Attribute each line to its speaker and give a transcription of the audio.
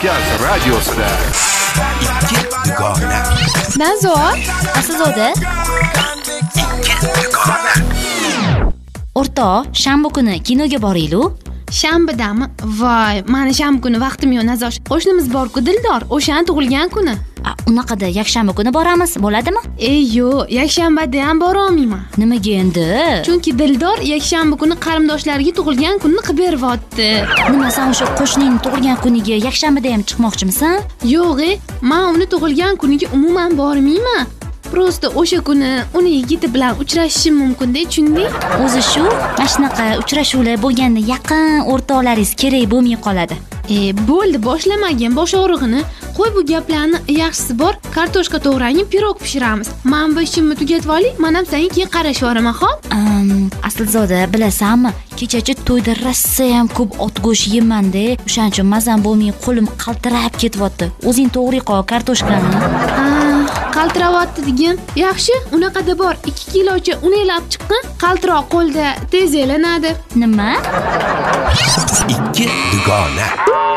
Speaker 1: Kavkaz radiosida ikki dugona.
Speaker 2: Nazor, Aslzoda.
Speaker 1: Ikki dugona.
Speaker 2: O'rtoq, shanba kuni kinoga boraylik.
Speaker 3: Shanbadami? Voy, meni shanba kuni vaqtim yo'q, Nazor. Qo'shnimiz bor-ku, Dildor, o'shaning tug'ilgan kuni.
Speaker 2: Unaqada yakshanba kuni boramiz, bo'ladimi?
Speaker 3: Yo'q, yakshanbada ham bora olmayman.
Speaker 2: Nimaga endi?
Speaker 3: Chunki Dildor yakshanba kuni qarindoshlariga tug'ilgan kunini qilib beryapti.
Speaker 2: Nima, sen o'sha qo'shning tug'ilgan kuniga yakshanbada ham chiqmoqchimisan?
Speaker 3: Yo'q, men uni tug'ilgan kuniga umuman bormayman. Prosta o'sha kuni uni yigiti bilan uchrashishim mumkin-da, tushunding?
Speaker 2: O'zi shu, mana shunaqa uchrashuvlar bo'lganda yaqin o'rtoqlaringiz kerak bo'lmay qoladi.
Speaker 3: Bo'ldi, boshlamagin bosh og'rig'ini. Qo'y bu gaplarni, yaxshisi bor, kartoshka to'g'rayib, pirog pishiramiz. Men bu ishimni tugatib olay, men ham senga keyin qarashib boraman, xo'p?
Speaker 2: Aslzoda, bilasanmi? Kechachi to'yda rossa ham ko'p ot go'sht yemanda, o'shaning uchun mazam bo'lmay qo'lim qaltirab ketyapti. O'zing to'g'ri qo'y kartoshkani.
Speaker 3: Qaltiravotdi degin. Yaxshi, unaqada bor. 2 kilocha un elab chiqqin, qaltiroq qo'lda tez elanadi.
Speaker 2: Nima?
Speaker 1: Ikki dugona.